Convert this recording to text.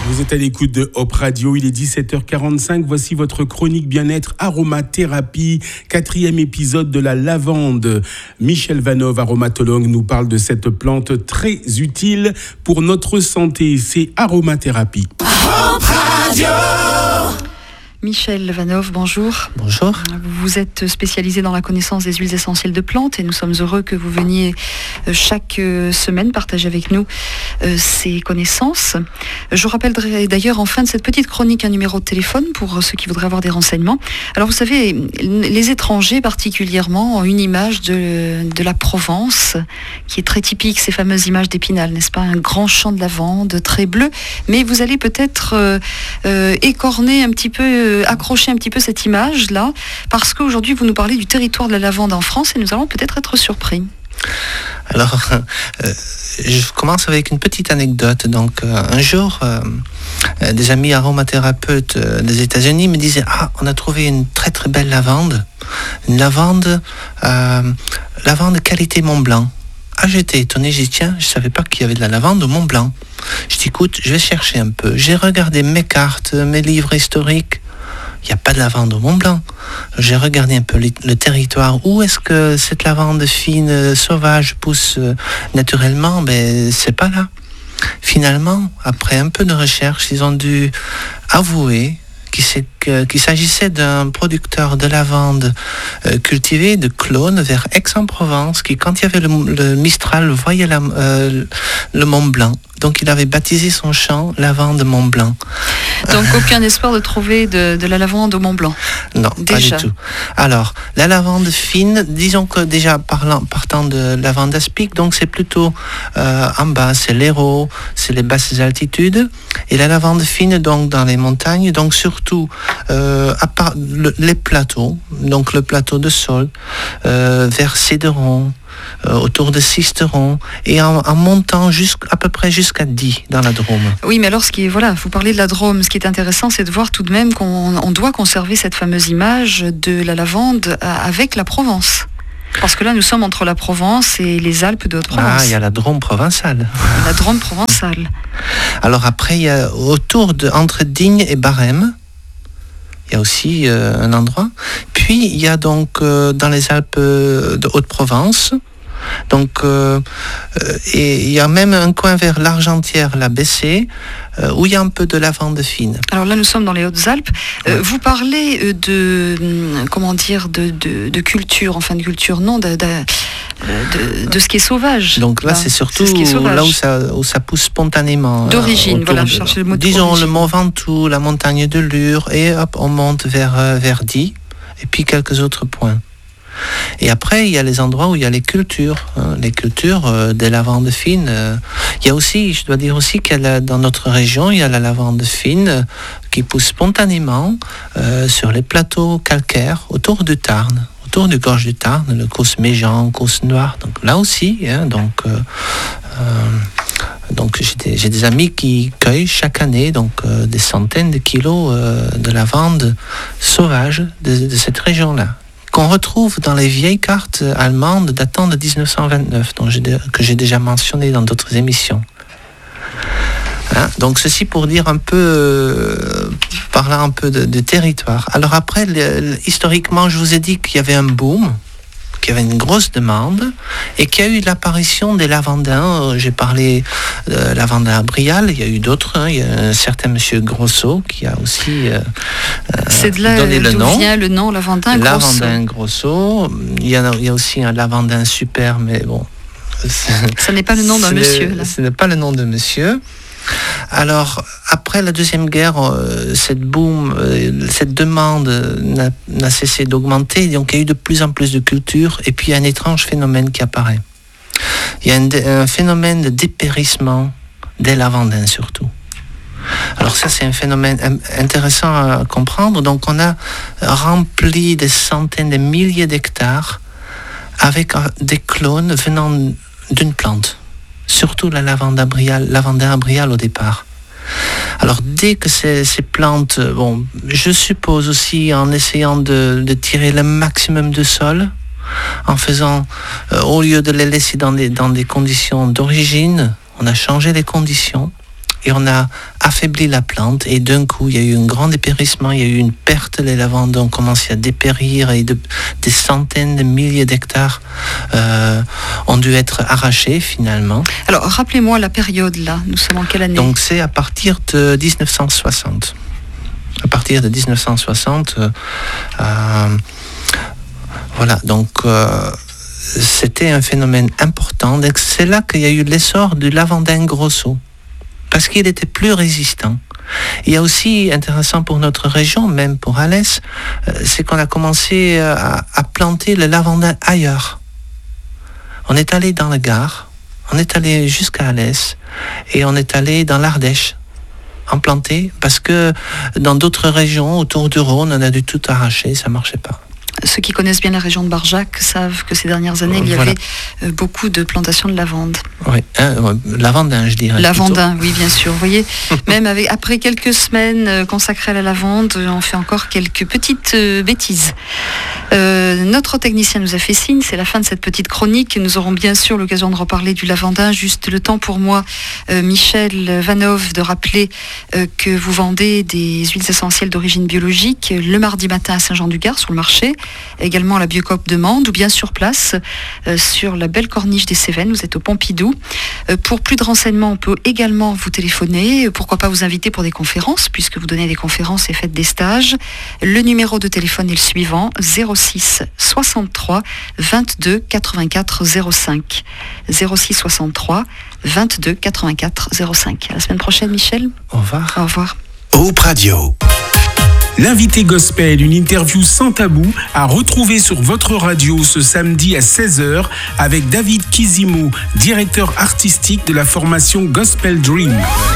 Vous êtes à l'écoute de Hop Radio, il est 17h45, voici votre chronique bien-être aromathérapie, 4e épisode de la lavande. Michel Vanov, aromatologue, nous parle de cette plante très utile pour notre santé, c'est aromathérapie. Hop Radio. Michel Vanov, bonjour. Bonjour. Vous êtes spécialisé dans la connaissance des huiles essentielles de plantes et nous sommes heureux que vous veniez chaque semaine partager avec nous ces connaissances. Je vous rappellerai d'ailleurs en fin de cette petite chronique un numéro de téléphone pour ceux qui voudraient avoir des renseignements. Alors vous savez, les étrangers particulièrement ont une image de la Provence qui est très typique, ces fameuses images d'Épinal, n'est-ce pas? Un grand champ de lavande très bleu, mais vous allez peut-être écorner un petit peu, accrocher un petit peu cette image-là, parce qu'aujourd'hui, vous nous parlez du territoire de la lavande en France et nous allons peut-être être surpris. Alors, je commence avec une petite anecdote. Donc, un jour, des amis aromathérapeutes des États-Unis me disaient « Ah, on a trouvé une très très belle lavande, une lavande qualité Mont Blanc. » Ah, j'étais étonné, j'ai dit tiens, je savais pas qu'il y avait de la lavande au Mont Blanc. Je dis écoute, je vais chercher un peu. J'ai regardé mes cartes, mes livres historiques. Il n'y a pas de lavande au Mont Blanc. J'ai regardé un peu le territoire. Où est-ce que cette lavande fine, sauvage, pousse naturellement? Ben, c'est pas là. Finalement, après un peu de recherche, ils ont dû avouer qu'il s'agissait d'un producteur de lavande cultivé de clones vers Aix-en-Provence qui, quand il y avait le Mistral, voyait le Mont Blanc. Donc il avait baptisé son champ Lavande Mont Blanc. Donc aucun espoir de trouver de la lavande au Mont Blanc? Non, déjà. Pas du tout. Alors, la lavande fine, disons que déjà partant de lavande aspic, donc c'est plutôt en bas, c'est l'Hérault, c'est les basses altitudes. Et la lavande fine, donc dans les montagnes, donc surtout les plateaux, donc le plateau de Saule, vers Céderon, autour de Sisteron, et en montant à peu près jusqu'à Die dans la Drôme. Oui, mais alors vous parlez de la Drôme, ce qui est intéressant, c'est de voir tout de même qu'on doit conserver cette fameuse image de la lavande avec la Provence. Parce que là, nous sommes entre la Provence et les Alpes de Haute-Provence. Ah, il y a la Drôme provençale. La Drôme provençale. Alors après, il y a entre Digne et Barème, il y a aussi un endroit. Puis, il y a donc dans les Alpes de Haute-Provence. Donc, et il y a même un coin vers l'Argentière, la Bessée, où il y a un peu de lavande fine. Alors là, nous sommes dans les Hautes-Alpes. Ouais. Vous parlez de culture, enfin de culture, non, de ce qui est sauvage. Donc là, c'est surtout là où ça pousse spontanément. D'origine, je cherchais le mot. Disons le Mont Ventoux, la montagne de Lure, et hop, on monte vers Die, et puis quelques autres points. Et après, il y a les endroits où il y a les cultures des lavandes fines. Il y a aussi, je dois dire aussi dans notre région, il y a la lavande fine qui pousse spontanément sur les plateaux calcaires autour du Tarn. Autour du gorge du Tarn, le Causse Méjean, Causse Noire. Donc là aussi, donc j'ai des amis qui cueillent chaque année des centaines de kilos de lavande sauvage de cette région-là, qu'on retrouve dans les vieilles cartes allemandes datant de 1929, que j'ai déjà mentionné dans d'autres émissions. Donc ceci pour dire parler un peu de territoire. Alors après, historiquement, je vous ai dit qu'il y avait un boom, qu'il y avait une grosse demande et qu'il y a eu l'apparition des lavandins. J'ai parlé de lavandin à Brial, il y a eu d'autres. Il y a un certain monsieur Grosso qui a aussi c'est de là donné le nom. Vient le nom lavandin Grosso. Lavandin Grosso. Il y a aussi un lavandin super, mais bon. Ça n'est pas le nom d'un monsieur. Là. Ce n'est pas le nom de monsieur. Alors, après la Deuxième Guerre, cette demande n'a cessé d'augmenter, donc il y a eu de plus en plus de cultures, et puis il y a un étrange phénomène qui apparaît. Il y a un phénomène de dépérissement des lavandins surtout. Alors ça, c'est un phénomène intéressant à comprendre. Donc on a rempli des centaines de milliers d'hectares avec des clones venant d'une plante. Surtout la lavandin à Brial au départ. Alors dès que ces plantes, je suppose aussi en essayant de tirer le maximum de sol, en faisant, au lieu de les laisser dans des conditions d'origine, on a changé les conditions. et on a affaibli la plante, et d'un coup il y a eu un grand dépérissement, il y a eu une perte, les lavandes ont commencé à dépérir, et des centaines de milliers d'hectares ont dû être arrachés finalement. Alors rappelez-moi la période là, nous sommes en quelle année? Donc c'est à partir de 1960. À partir de 1960, voilà, donc c'était un phénomène important. Donc, c'est là qu'il y a eu l'essor du lavandin grosso, parce qu'il était plus résistant. Il y a aussi, intéressant pour notre région, même pour Alès, c'est qu'on a commencé à planter le lavandin ailleurs. On est allé dans le Gard, on est allé jusqu'à Alès, et on est allé dans l'Ardèche, en planter, parce que dans d'autres régions, autour du Rhône, on a dû tout arracher, ça ne marchait pas. Ceux qui connaissent bien la région de Barjac savent que ces dernières années, il y avait beaucoup de plantations de lavande. Oui, lavandin, je dirais. Lavandin, plutôt. Oui, bien sûr. Vous voyez, même après quelques semaines consacrées à la lavande, on fait encore quelques petites bêtises. Notre technicien nous a fait signe, c'est la fin de cette petite chronique. Nous aurons bien sûr l'occasion de reparler du lavandin. Juste le temps pour moi, Michel Vanov, de rappeler que vous vendez des huiles essentielles d'origine biologique le mardi matin à Saint-Jean-du-Gard sur le marché, également à la Biocoop de Mende, ou bien sur place sur la belle corniche des Cévennes. Vous êtes au Pompidou. Pour plus de renseignements, on peut également vous téléphoner. Pourquoi pas vous inviter pour des conférences, puisque vous donnez des conférences et faites des stages. Le numéro de téléphone est le suivant: 06 63 22 84 05. 06 63 22 84 05. À la semaine prochaine, Michel. Au revoir. Au revoir. Hope Radio. L'invité gospel, une interview sans tabou, à retrouver sur votre radio ce samedi à 16h avec David Kizimo, directeur artistique de la formation Gospel Dream.